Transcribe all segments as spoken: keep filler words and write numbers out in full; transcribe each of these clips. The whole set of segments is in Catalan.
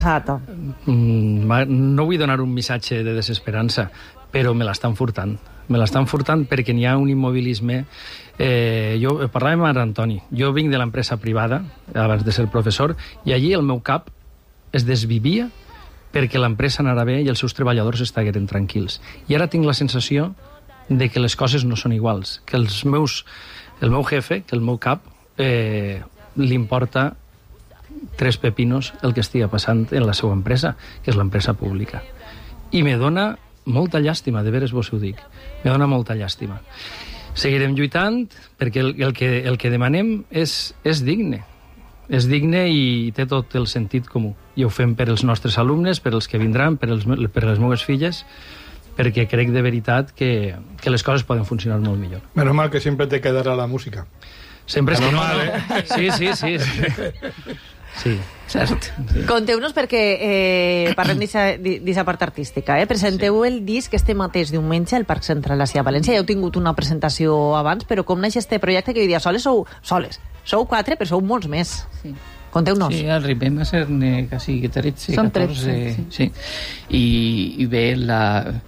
Mm, no vull donar un missatge de desesperança, però me l'estan furtant. Me l'estan furtant perquè n'hi ha un immobilisme. Eh, jo parlàvem amb Antoni. Jo vinc de l'empresa privada, abans de ser professor, i allí el meu cap es desvivia perquè l'empresa anara bé i els seus treballadors estagueren tranquils. I ara tinc la sensació de que les coses no són iguals, que els meus, el meu jefe, que el meu cap, eh, li importa tres pepinos el que estigui passant en la seva empresa, que és l'empresa pública. I me dona molta llàstima, de veres vos ho dic. Me dona molta llàstima. Seguirem lluitant perquè el, el, que, el que demanem és, és digne. És digne i té tot el sentit comú. I ho fem per als nostres alumnes, per als que vindran, per, els, per les meves filles, perquè crec de veritat que, que les coses poden funcionar molt millor. Menos mal que sempre te quedarà la música. Sempre és que no, mal, no. Eh? Sí, sí, sí. Sí, sí. Cert. Sí. Conteu-nos perquè eh, parlem d'aquesta part artística. Eh? Presenteu sí. el disc este mateix diumenge al Parc Central Asia València. Ja heu tingut una presentació abans, però com naix este projecte que diria soles sou soles? Sou quatre, però sou molts més. Sí. Conteu-nos. Sí, arribem a ser-ne quasi tretze, Són catorze... tretze, sí. sí. I, I bé, la,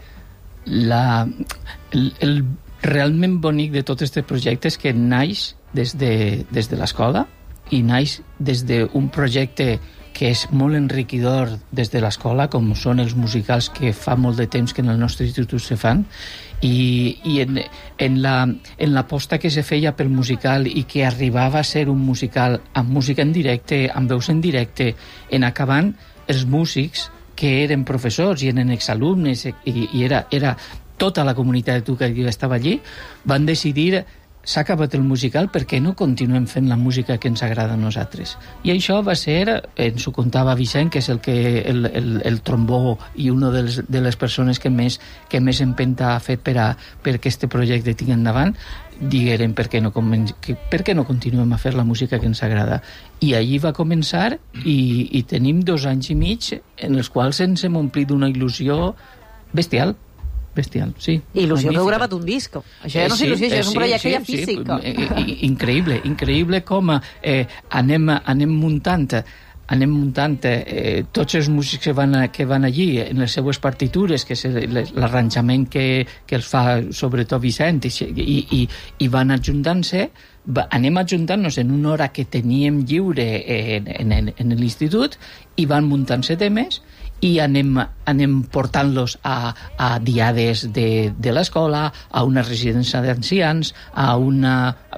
la, el, el realment bonic de tot aquest projecte és que naix des de, des de l'escola i naix des d'un projecte que és molt enriquidor des de l'escola, com són els musicals que fa molt de temps que en el nostre institut se fan, i, i en, en, la, en l'aposta que se feia pel musical i que arribava a ser un musical amb música en directe, amb veus en directe, en acabant els músics que eren professors i eren exalumnes i, i era, era tota la comunitat educativa estava allí, van decidir s'ha acabat el musical, per què no continuem fent la música que ens agrada a nosaltres? I això va ser, ens ho contava Vicent, que és el, que, el, el, el trombó i una de les, de les persones que més, que més empenta ha fet per, a, per que este projecte tingui endavant, digueren per què, no, que, per què no continuem a fer la música que ens agrada. I allí va començar i, i tenim dos anys i mig en els quals ens hem omplit d'una il·lusió bestial. Bestial, sí. Il·lusió que heu gravat un disc. Això ja no és il·lusió, això és un projecte ja físic. Increïble, increïble com eh, anem, anem muntant anem muntant eh, tots els músics que van, que van allí en les seues partitures, que és l'arranjament que, que els fa sobretot Vicent, i, i, i van ajuntant-se, anem ajuntant-nos en una hora que teníem lliure en, en, en l'institut, i van muntant-se temes i anem, anem portant-los a, a diades de, de l'escola, a una residència d'ancians, a una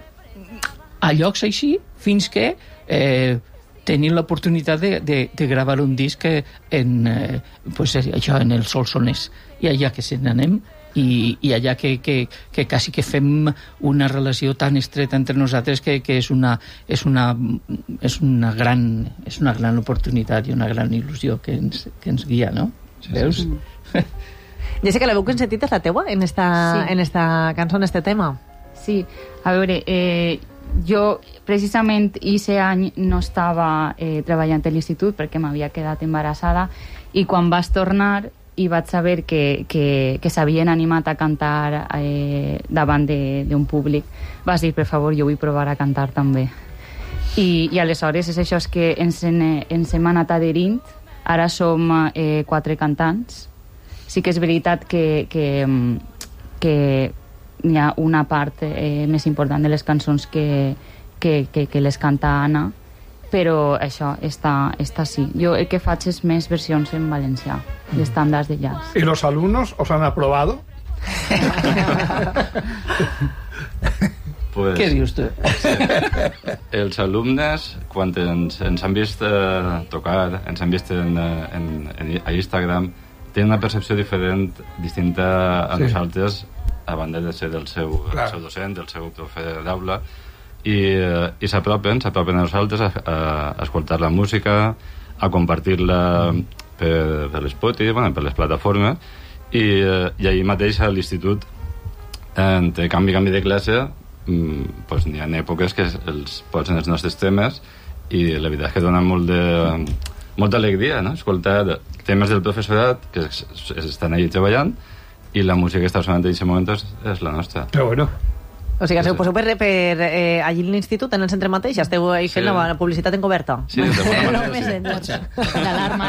a llocs així, fins que eh, tenim l'oportunitat de, de, de gravar un disc en, eh, pues, això, en el Solsonès, i allà que se n'anem i, i allà que, que, que quasi que fem una relació tan estreta entre nosaltres que, que és, una, és, una, és, una gran, és una gran oportunitat i una gran il·lusió que ens, que ens guia, no? Sí, veus? Sí, sí. Ja sé que la veu que hem sentit és la teua en esta, sí. en esta cançó, en este tema. Sí, a veure, eh, jo precisament aquest any no estava eh, treballant a l'institut perquè m'havia quedat embarassada, i quan vas tornar i vaig saber que, que, que s'havien animat a cantar eh, davant d'un públic, vas dir, per favor, jo vull provar a cantar també. I, i aleshores és això, és que ens, ens hem anat adherint. Ara som eh, quatre cantants. Sí que és veritat que, que, que hi ha una part eh, més important de les cançons que, que, que, que les canta Anna, però això està, està sí. Jo el que faig és més versions en valencià, d'estàndards de jazz. ¿Y los alumnos os han aprobado? Pues, què dius tu? Sí. Els alumnes, quan ens, ens han vist eh, tocar, ens han vist en, en, en, a Instagram, tenen una percepció diferent, distinta a sí. nosaltres, a banda de ser del seu, el seu docent, del seu profe d'aula, i, i s'apropen, s'apropen a nosaltres a, a, a escoltar la música, a compartir-la per, per l'Spotify, bueno, per les plataformes, i, i ahir mateix a l'institut, entre canvi i canvi de classe, pues, n'hi ha èpoques que els posen els nostres temes, i la veritat és que dona molt de, molta alegria, no? Escoltar temes del professorat que estan allà treballant, i la música que està sonant en aquest moment és, és la nostra. Però bueno. O sigui, que poseu per, per eh, allí a l'institut, en el centre mateix, esteu ahí fent sí. la publicitat encoberta. Sí, de bona manera, sí. L'alarma